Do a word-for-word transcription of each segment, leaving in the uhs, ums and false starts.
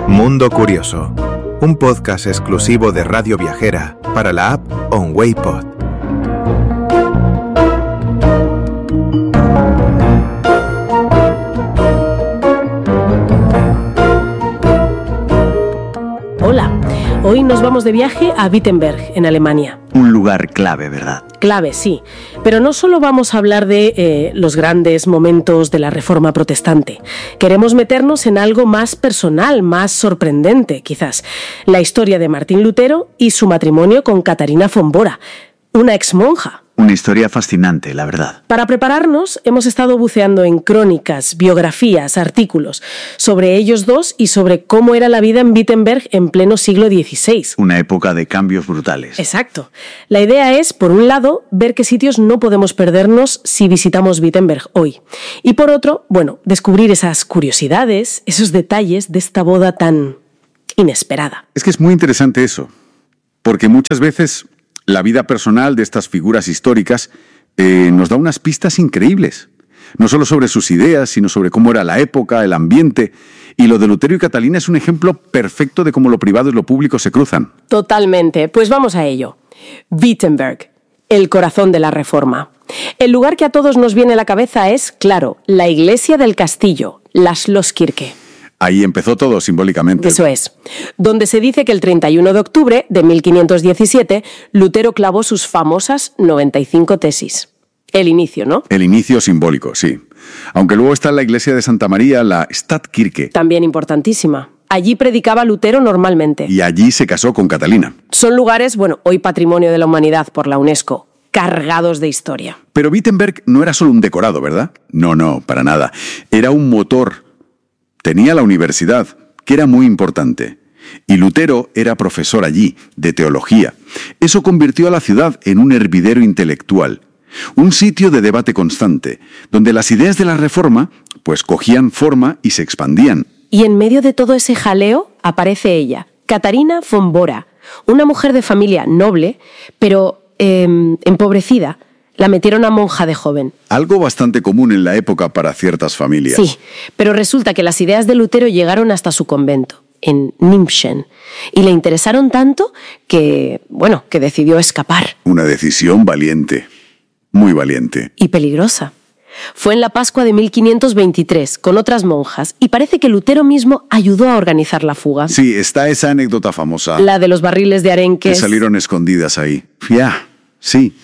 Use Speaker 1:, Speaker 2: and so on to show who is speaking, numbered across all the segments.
Speaker 1: Mundo Curioso, un podcast exclusivo de Radio Viajera para la app OnWayPod.
Speaker 2: Hola, hoy nos vamos de viaje a Wittenberg, en Alemania.
Speaker 3: Un lugar clave, ¿verdad?
Speaker 2: Clave, sí. Pero no solo vamos a hablar de eh, los grandes momentos de la Reforma protestante. Queremos meternos en algo más personal, más sorprendente, quizás. La historia de Martín Lutero y su matrimonio con Catarina von Bora, una exmonja.
Speaker 3: Una historia fascinante, la verdad.
Speaker 2: Para prepararnos, hemos estado buceando en crónicas, biografías, artículos sobre ellos dos y sobre cómo era la vida en Wittenberg en pleno siglo dieciséis.
Speaker 3: Una época de cambios brutales.
Speaker 2: Exacto. La idea es, por un lado, ver qué sitios no podemos perdernos si visitamos Wittenberg hoy. Y por otro, bueno, descubrir esas curiosidades, esos detalles de esta boda tan inesperada.
Speaker 4: Es que es muy interesante eso, porque muchas veces la vida personal de estas figuras históricas eh, nos da unas pistas increíbles. No solo sobre sus ideas, sino sobre cómo era la época, el ambiente. Y lo de Lutero y Catalina es un ejemplo perfecto de cómo lo privado y lo público se cruzan.
Speaker 2: Totalmente. Pues vamos a ello. Wittenberg, el corazón de la Reforma. El lugar que a todos nos viene a la cabeza es, claro, la iglesia del castillo, la Schlosskirche.
Speaker 4: Ahí empezó todo simbólicamente.
Speaker 2: Eso es. Donde se dice que el treinta y uno de octubre de mil quinientos diecisiete, Lutero clavó sus famosas noventa y cinco tesis. El inicio, ¿no?
Speaker 4: El inicio simbólico, sí. Aunque luego está la iglesia de Santa María, la Stadtkirche.
Speaker 2: También importantísima. Allí predicaba Lutero normalmente.
Speaker 4: Y allí se casó con Catalina.
Speaker 2: Son lugares, bueno, hoy Patrimonio de la Humanidad por la UNESCO, cargados de historia.
Speaker 4: Pero Wittenberg no era solo un decorado, ¿verdad? No, no, para nada. Era un motor. Tenía la universidad, que era muy importante. Y Lutero era profesor allí, de teología. Eso convirtió a la ciudad en un hervidero intelectual. Un sitio de debate constante, donde las ideas de la Reforma, pues cogían forma y se expandían.
Speaker 2: Y en medio de todo ese jaleo aparece ella, Catarina von Bora, una mujer de familia noble, pero eh, empobrecida. La metieron a monja de joven.
Speaker 4: Algo bastante común en la época para ciertas familias.
Speaker 2: Sí, pero resulta que las ideas de Lutero llegaron hasta su convento, en Nimpschen, y le interesaron tanto que, bueno, que decidió escapar.
Speaker 4: Una decisión valiente, muy valiente.
Speaker 2: Y peligrosa. Fue en la Pascua de mil quinientos veintitrés, con otras monjas, y parece que Lutero mismo ayudó a organizar la fuga.
Speaker 4: Sí, está esa anécdota famosa.
Speaker 2: La de los barriles de arenques.
Speaker 4: Que salieron escondidas ahí. Ya, sí.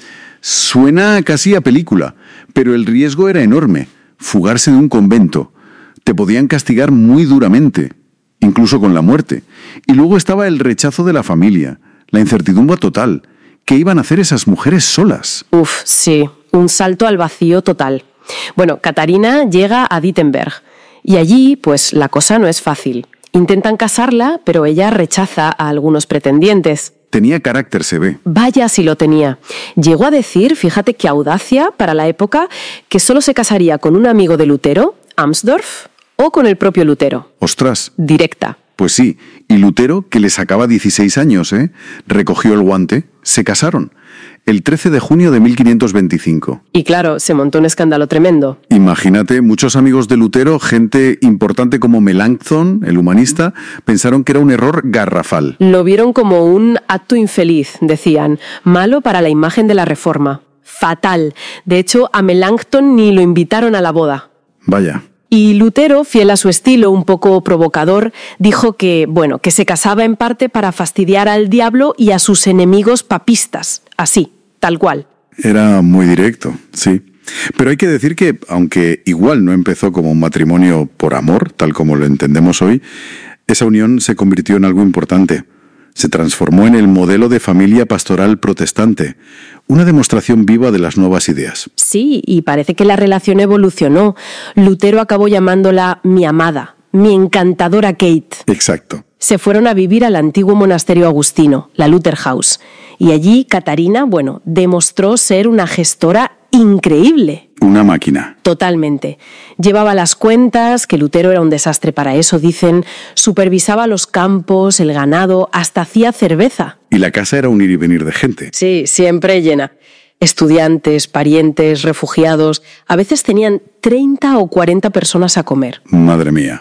Speaker 4: Suena casi a película, pero el riesgo era enorme. Fugarse de un convento. Te podían castigar muy duramente, incluso con la muerte. Y luego estaba el rechazo de la familia, la incertidumbre total. ¿Qué iban a hacer esas mujeres solas?
Speaker 2: Uf, sí, un salto al vacío total. Bueno, Catarina llega a Wittenberg y allí, pues, la cosa no es fácil. Intentan casarla, pero ella rechaza a algunos pretendientes.
Speaker 4: Tenía carácter, se ve.
Speaker 2: Vaya si lo tenía. Llegó a decir, fíjate qué audacia para la época, que solo se casaría con un amigo de Lutero, Amsdorf, o con el propio Lutero.
Speaker 4: ¡Ostras!
Speaker 2: Directa.
Speaker 4: Pues sí, y Lutero, que le sacaba dieciséis años, ¿eh? Recogió el guante, se casaron. El trece de junio de mil quinientos veinticinco.
Speaker 2: Y claro, se montó un escándalo tremendo.
Speaker 4: Imagínate, muchos amigos de Lutero, gente importante como Melanchthon, el humanista, pensaron que era un error garrafal.
Speaker 2: Lo vieron como un acto infeliz, decían, malo para la imagen de la Reforma. Fatal. De hecho, a Melanchthon ni lo invitaron a la boda.
Speaker 4: Vaya.
Speaker 2: Y Lutero, fiel a su estilo, un poco provocador, dijo que, bueno, que se casaba en parte para fastidiar al diablo y a sus enemigos papistas. Así, tal cual.
Speaker 4: Era muy directo, sí. Pero hay que decir que, aunque igual no empezó como un matrimonio por amor, tal como lo entendemos hoy, esa unión se convirtió en algo importante. Se transformó en el modelo de familia pastoral protestante, una demostración viva de las nuevas ideas.
Speaker 2: Sí, y parece que la relación evolucionó. Lutero acabó llamándola mi amada, mi encantadora Kate.
Speaker 4: Exacto.
Speaker 2: Se fueron a vivir al antiguo monasterio agustino, la Lutherhaus, y allí Catarina, bueno, demostró ser una gestora increíble.
Speaker 4: Una máquina.
Speaker 2: Totalmente. Llevaba las cuentas, que Lutero era un desastre para eso, dicen, supervisaba los campos, el ganado, hasta hacía cerveza.
Speaker 4: Y la casa era un ir y venir de gente.
Speaker 2: Sí, siempre llena. Estudiantes, parientes, refugiados, a veces tenían treinta o cuarenta personas a comer.
Speaker 4: Madre mía.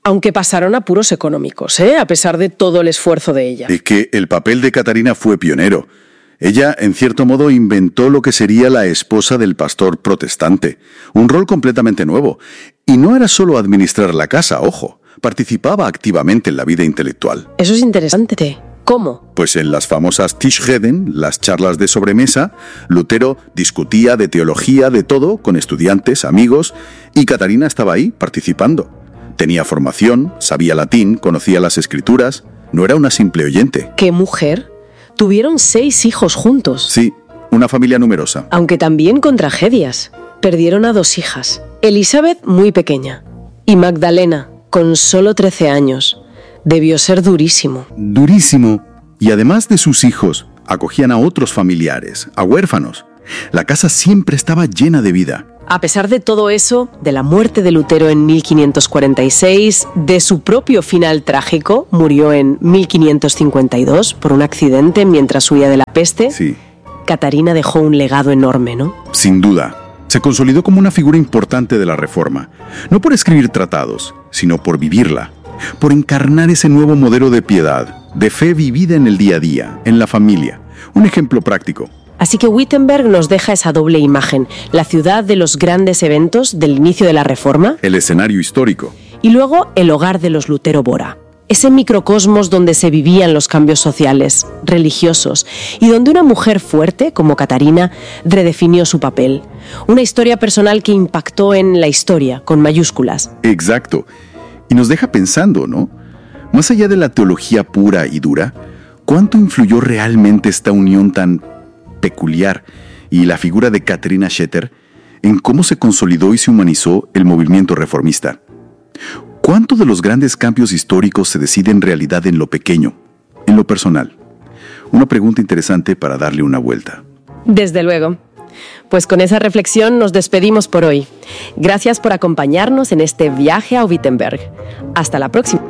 Speaker 2: Aunque pasaron apuros económicos, ¿eh? A pesar de todo el esfuerzo de ella.
Speaker 4: Es que el papel de Catarina fue pionero. Ella, en cierto modo, inventó lo que sería la esposa del pastor protestante. Un rol completamente nuevo. Y no era solo administrar la casa, ojo. Participaba activamente en la vida intelectual.
Speaker 2: Eso es interesante. ¿Cómo?
Speaker 4: Pues en las famosas Tischreden, las charlas de sobremesa, Lutero discutía de teología, de todo, con estudiantes, amigos, y Catarina estaba ahí, participando. Tenía formación, sabía latín, conocía las escrituras, no era una simple oyente.
Speaker 2: ¿Qué mujer? Tuvieron seis hijos juntos.
Speaker 4: Sí, una familia numerosa.
Speaker 2: Aunque también con tragedias. Perdieron a dos hijas. Elizabeth, muy pequeña, y Magdalena, con solo trece años. Debió ser durísimo.
Speaker 4: Durísimo. Y además de sus hijos, acogían a otros familiares, a huérfanos. La casa siempre estaba llena de vida.
Speaker 2: A pesar de todo eso, de la muerte de Lutero en mil quinientos cuarenta y seis, de su propio final trágico, murió en mil quinientos cincuenta y dos por un accidente mientras huía de la peste,
Speaker 4: Sí.
Speaker 2: Catarina dejó un legado enorme, ¿no?
Speaker 4: Sin duda. Se consolidó como una figura importante de la Reforma. No por escribir tratados, sino por vivirla. Por encarnar ese nuevo modelo de piedad, de fe vivida en el día a día, en la familia. Un ejemplo práctico.
Speaker 2: Así que Wittenberg nos deja esa doble imagen, la ciudad de los grandes eventos del inicio de la Reforma
Speaker 4: El escenario histórico.
Speaker 2: y luego el hogar de los Lutero Bora, ese microcosmos donde se vivían los cambios sociales, religiosos, y donde una mujer fuerte, como Catarina, redefinió su papel. Una historia personal que impactó en la historia, con mayúsculas.
Speaker 4: Exacto. Y nos deja pensando, ¿no? Más allá de la teología pura y dura, ¿cuánto influyó realmente esta unión tan peculiar y la figura de Katharina Schetter en cómo se consolidó y se humanizó el movimiento reformista? ¿Cuánto de los grandes cambios históricos se decide en realidad en lo pequeño, en lo personal? Una pregunta interesante para darle una vuelta.
Speaker 2: Desde luego. Pues con esa reflexión nos despedimos por hoy. Gracias por acompañarnos en este viaje a Wittenberg. Hasta la próxima.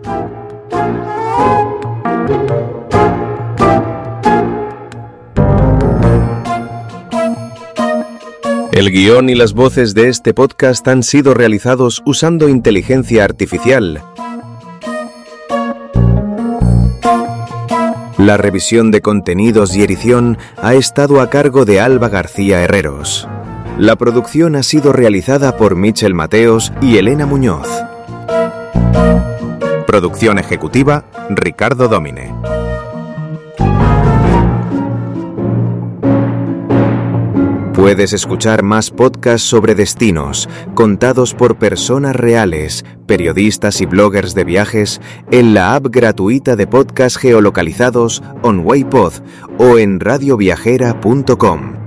Speaker 5: El guión y las voces de este podcast han sido realizados usando inteligencia artificial. La revisión de contenidos y edición ha estado a cargo de Alba García Herreros. La producción ha sido realizada por Michel Mateos y Elena Muñoz. Producción ejecutiva, Ricardo Domine. Puedes escuchar más podcasts sobre destinos, contados por personas reales, periodistas y bloggers de viajes, en la app gratuita de podcasts geolocalizados OnWayPod o en radioviajera punto com.